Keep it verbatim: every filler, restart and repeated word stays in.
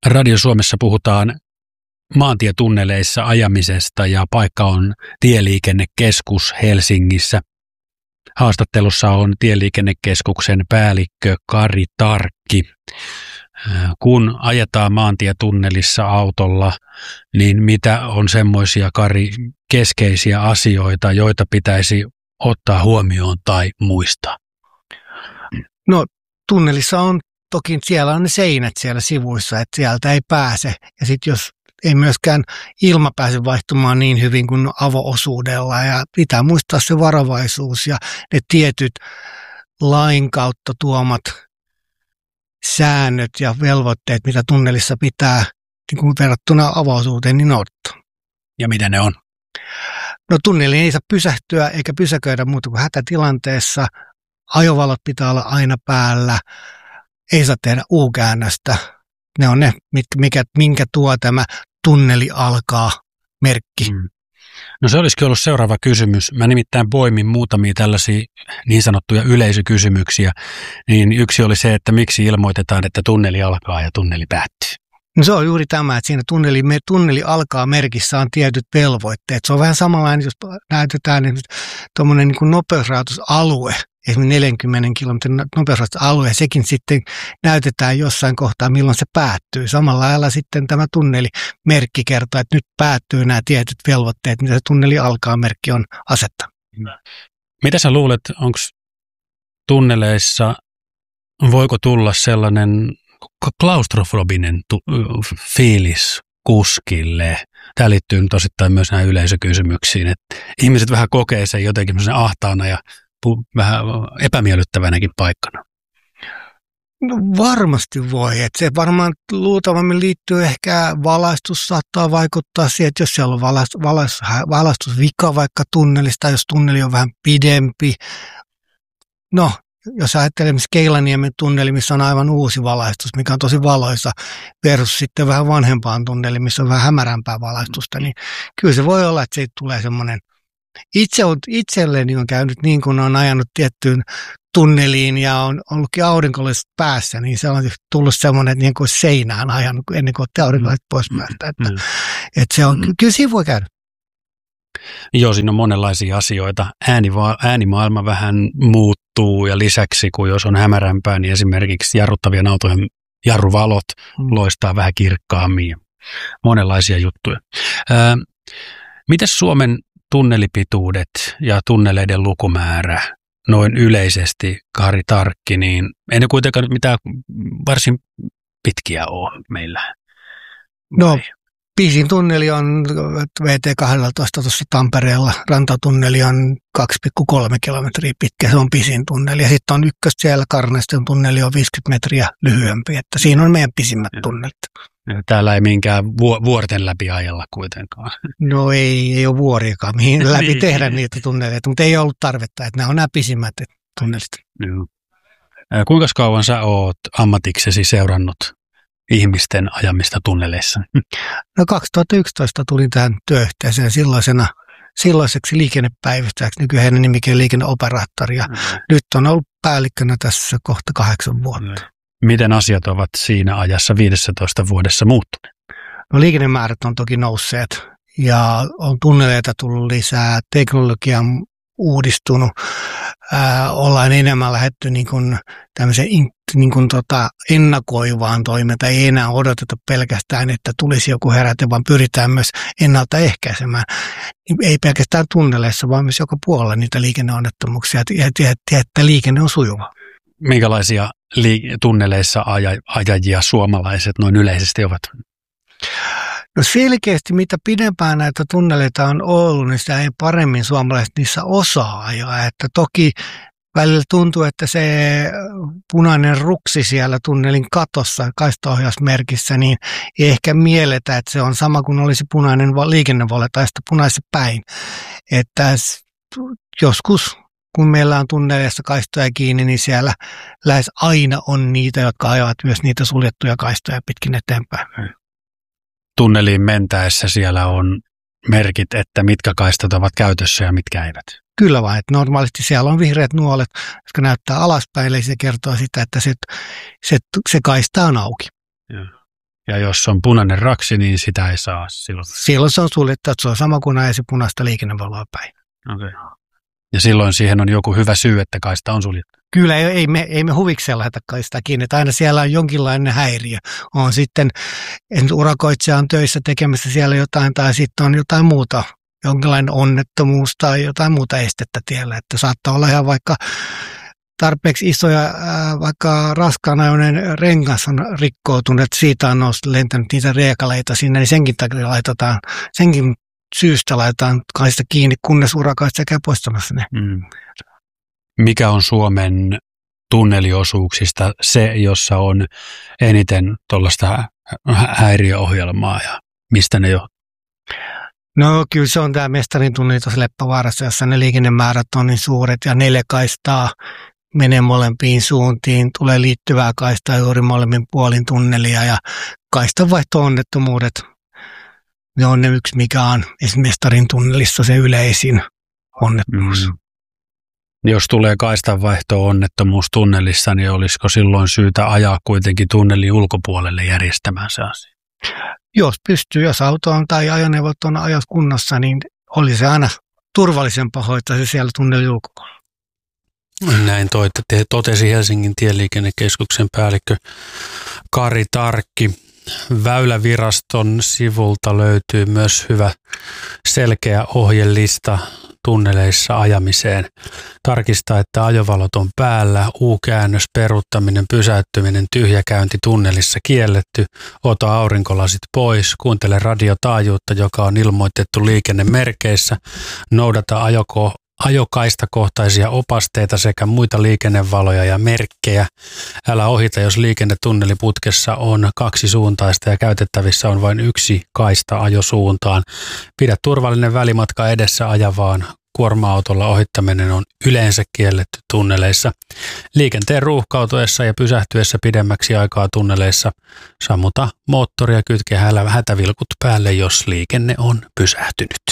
Radio Suomessa puhutaan maantietunneleissa ajamisesta ja paikka on Tieliikennekeskus Helsingissä. Haastattelussa on Tieliikennekeskuksen päällikkö Kari Tarkki. Kun ajetaan maantietunnelissa autolla, niin mitä on semmoisia, Kari, keskeisiä asioita, joita pitäisi ottaa huomioon tai muistaa? No tunnelissa on toki, siellä on ne seinät siellä sivuissa, että sieltä ei pääse. Ja sitten jos ei myöskään ilma pääse vaihtumaan niin hyvin kuin avo-osuudella. Ja pitää muistaa se varovaisuus ja ne tietyt lain kautta tuomat säännöt ja velvoitteet, mitä tunnelissa pitää niin kuin verrattuna avo-osuuteen, niin noudattaa. Ja mitä ne on? No tunneliin ei saa pysähtyä eikä pysäköidä muuta kuin hätätilanteessa. Ajovalot pitää olla aina päällä. Ei saa tehdä U-käännöstä. Ne on ne, mikä, minkä tuo tämä tunneli alkaa merkki. Mm. No se olisikin ollut seuraava kysymys. Mä nimittäin poimin muutamia tällaisia niin sanottuja yleisökysymyksiä. Niin yksi oli se, että miksi ilmoitetaan, että tunneli alkaa ja tunneli päättyy. No se on juuri tämä, että siinä tunneli, tunneli alkaa merkissä on tietyt velvoitteet. Se on vähän samanlainen, jos näytetään niin tuommoinen niin kuin nopeusrajoitusalue, esimerkiksi neljänkymmenen kilometrin nopeusrajoitusalue, ja sekin sitten näytetään jossain kohtaa, milloin se päättyy. Samalla lailla sitten tämä tunnelimerkki kertoo, että nyt päättyy nämä tietyt velvoitteet, mitä se tunneli alkaa merkki on asettanut. Mitä sä luulet, onko tunneleissa, voiko tulla sellainen klaustrofobinen tu- fiilis kuskille? Tämä liittyy nyt osittain myös näihin yleisökysymyksiin, että ihmiset vähän kokee sen jotenkin ahtaana ja pu- vähän epämiellyttävänäkin paikkana. No varmasti voi, että se varmaan luultavasti liittyy ehkä valaistus saattaa vaikuttaa siihen, että jos siellä on valaistus, valaistus, valaistusvika vaikka tunnelista, jos tunneli on vähän pidempi, no jos ajattelemme Keilaniemen tunneli, missä on aivan uusi valaistus, mikä on tosi valoisa, versus sitten vähän vanhempaan tunneli, missä on vähän hämärämpää valaistusta, niin kyllä se voi olla, että siitä tulee semmoinen, itse on, itselleni on käynyt niin, kun on ajanut tiettyyn tunneliin ja on ollutkin aurinkolaiset päässä, niin se on tullut semmoinen, että niin kuin seinään ajanut ennen kuin olette aurinkolaiset pois päästä. Että, mm. että se on, kyllä siinä voi käydä. Joo, siinä on monenlaisia asioita. Ääniva- äänimaailma vähän muuttuu ja lisäksi, kun jos on hämärämpää, niin esimerkiksi jarruttavien autojen jarruvalot mm. loistaa vähän kirkkaammin. Monenlaisia juttuja. Ää, mitäs Suomen tunnelipituudet ja tunneleiden lukumäärä noin yleisesti, Kari Tarkki, niin ei ne kuitenkaan nyt mitään varsin pitkiä ole meillä? No. Pisin tunneli on V T kaksitoista tuossa Tampereella, rantatunneli on kaksi pilkku kolme kilometriä pitkä, se on pisin tunneli. Ja sitten on ykkös siellä, Karnesten tunneli on viisikymmentä metriä lyhyempi, että siinä on meidän pisimmät tunnelit. Täällä ei minkään vuorten läpi ajella kuitenkaan. No ei, ei ole vuoriakaan, mihin läpi tehdä niitä tunneleita, mutta ei ollut tarvetta, että nämä on nämä pisimmät tunnelit. Joo. Kuinka kauan sä oot ammatiksesi seurannut ihmisten ajamista tunneleissa? No kaksituhattayksitoista tulin tähän työyhteisöön silloisena, silloiseksi liikennepäivystäjäksi, nykyään nimikin liikenneoperaattori, ja mm-hmm. nyt on ollut päällikkönä tässä kohta kahdeksan vuotta. Mm-hmm. Miten asiat ovat siinä ajassa viidessätoista vuodessa muuttuneet? No liikennemäärät on toki nousseet, ja on tunneleita tullut lisää, teknologia on uudistunut, ää, ollaan enemmän lähdetty niin kuin tämmöiseen niin kuin tota ennakoivaan toimintaan. Ei enää odoteta pelkästään, että tulisi joku heräte, vaan pyritään myös ennaltaehkäisemään. Ei pelkästään tunneleissa, vaan myös joka puolella niitä liikenneonnettomuuksia, että liikenne on sujuva. Minkälaisia li- tunneleissa aja- ajajia suomalaiset noin yleisesti ovat? No selkeästi, mitä pidempään näitä tunneleita on ollut, niin sitä ei paremmin suomalaiset niissä osaa ajaa. Että toki välillä tuntuu, että se punainen ruksi siellä tunnelin katossa kaistaohjausmerkissä, niin ei ehkä mielletä, että se on sama kuin olisi punainen liikennevalo tai sitä punaisessa päin. Että joskus, kun meillä on tunneleissa kaistoja kiinni, niin siellä lähes aina on niitä, jotka ajavat myös niitä suljettuja kaistoja pitkin eteenpäin. Tunneliin mentäessä siellä on merkit, että mitkä kaistat ovat käytössä ja mitkä eivät. Kyllä vain, että normaalisti siellä on vihreät nuolet, jotka näyttää alaspäin, eli se kertoo sitä, että se, se, se kaista on auki. Ja. Ja jos on punainen raksi, niin sitä ei saa silloin. Silloin se on suljettu, että se on sama kuin ajaisi punaista liikennevaloa päin. Okei. Okay. Ja silloin siihen on joku hyvä syy, että kaista on suljettu. Kyllä, ei, ei, me, ei me huvikseen laita kaistaa kiinni, että aina siellä on jonkinlainen häiriö. On sitten, urakoitsija on töissä tekemässä siellä jotain, tai sitten on jotain muuta, jonkinlainen onnettomuus tai jotain muuta estettä tiellä. Että saattaa olla ihan vaikka tarpeeksi isoja, ää, vaikka raskaan ajoinen rengas on rikkoutunut, että siitä on noussut lentänyt niitä riekaleita sinne, niin senkin takia laitetaan, senkin syystä laitetaan kaista kiinni, kunnes urakoitsija käy poistamassa ne. Mm. Mikä on Suomen tunneliosuuksista se, jossa on eniten tuollaista häiriöohjelmaa ja mistä ne johtuu? No kyllä se on tämä Mestarin tunneli tuossa Leppävaarassa, jossa ne liikennemäärät on niin suuret ja neljä kaistaa menee molempiin suuntiin, tulee liittyvää kaistaa juuri molemmin puolin tunnelia ja kaistanvaihto-onnettomuudet. Ne on ne yksi, mikä on esimerkiksi Mestarin tunnelissa se yleisin onnettomuus. Mm. Jos tulee kaistanvaihto-onnettomuus tunnelissa, niin olisiko silloin syytä ajaa kuitenkin tunnelin ulkopuolelle järjestämään se asia? Jos pystyy, jos auto on tai ajoneuvot on ajos kunnossa, niin oli se aina turvallisempaa hoitaa se siellä tunnelin ulkopuolella. Näin toi, totesi Helsingin tieliikennekeskuksen päällikkö Kari Tarkki. Väyläviraston sivulta löytyy myös hyvä selkeä ohjelista tunneleissa ajamiseen. Tarkista, että ajovalot on päällä, U-käännös, peruuttaminen, pysäyttäminen, tyhjäkäynti tunnelissa kielletty, ota aurinkolasit pois, kuuntele radiotaajuutta, joka on ilmoitettu liikennemerkeissä, noudata ajoko ajokaistakohtaisia opasteita sekä muita liikennevaloja ja merkkejä. Älä ohita, jos liikennetunneliputkessa on kaksi suuntaista ja käytettävissä on vain yksi kaista ajosuuntaan. Pidä turvallinen välimatka edessä ajavaan. Kuorma-autolla ohittaminen on yleensä kielletty tunneleissa. Liikenteen ruuhkautuessa ja pysähtyessä pidemmäksi aikaa tunneleissa sammuta moottoria, kytke hätävilkut päälle, jos liikenne on pysähtynyt.